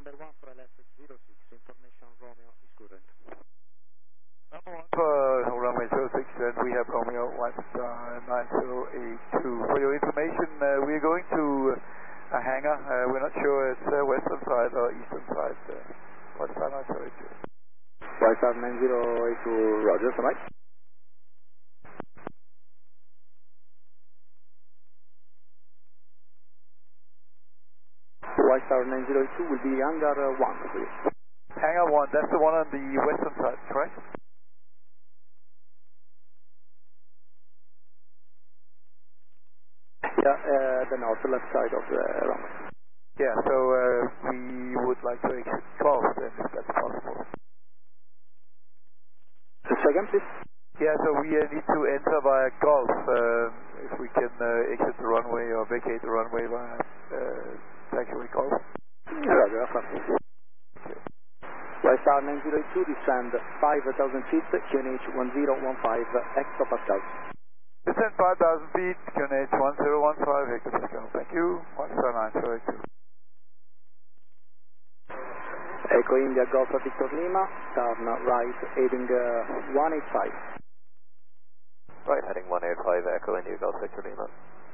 number 1 for LS06, information Romeo is current. Runway 06 and we have Romeo 9082. For your information, we are going to a hangar. We're not sure it's western side or eastern side. What's that? I'll show it to you. Star 9082, Roger, tonight. Star 9082 will be hangar 1 for you. Hangar 1, that's the one on the western side, correct? Yeah, the north, left side of the runway. Yeah, so we would like to exit Golf then, if that's possible. Second, please. Yeah, so we need to enter via Golf. If we can exit the runway or vacate the runway via taxiway Golf. Roger, affirmative. Star 9082, descend 5,000 feet, QNH 1015 hectopascals. Descend 5,000 feet, QNH 1015 hectopascal. Thank you. Star 9082. Echo India Golf Victor Lima, turn right, heading 185. Right, heading 185, Echo India Golf Victor Lima.